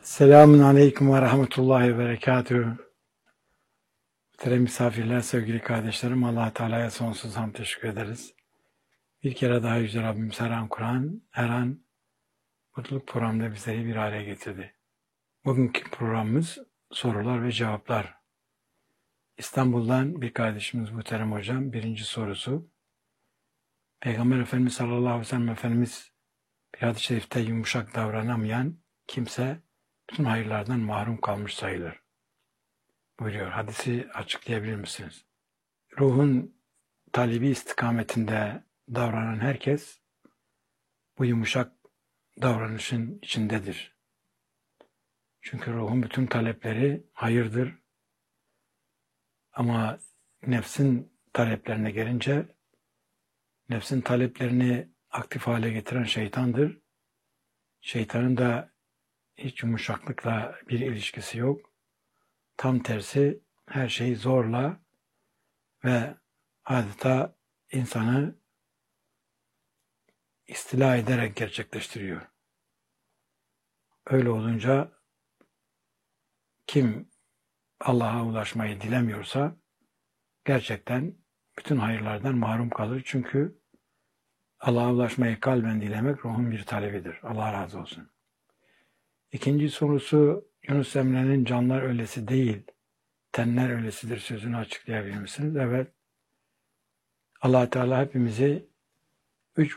Selamun Aleyküm ve Rahmetullahi ve Berekatühü. Muhterem misafirler, sevgili kardeşlerim, Allah Teala'ya sonsuz hamd teşekkür ederiz. Bir kere daha Yüce Rabbimiz her an Kur'an, her an mutluluk programında bizleri bir araya getirdi. Bugünkü programımız sorular ve cevaplar. İstanbul'dan bir kardeşimiz Muhterem Hocam, birinci sorusu. Peygamber Efendimiz sallallahu aleyhi ve sellem Efendimiz bir hadis-i şerifte yumuşak davranamayan kimse bütün hayırlardan mahrum kalmış sayılır buyuruyor. Hadisi açıklayabilir misiniz? Ruhun talebi istikametinde davranan herkes bu yumuşak davranışın içindedir. Çünkü ruhun bütün talepleri hayırdır. Ama nefsin taleplerine gelince nefsin taleplerini aktif hale getiren şeytandır. Şeytanın da hiç yumuşaklıkla bir ilişkisi yok. Tam tersi her şeyi zorla ve adeta insanı istila ederek gerçekleştiriyor. Öyle olunca kim Allah'a ulaşmayı dilemiyorsa gerçekten bütün hayırlardan mahrum kalır. Çünkü Allah'a ulaşmayı kalben dilemek ruhun bir talebidir. Allah razı olsun. İkinci sorusu Yunus Emre'nin canlar ölesi değil, tenler ölesidir sözünü açıklayabilir misiniz? Evet. Allah Teala hepimizi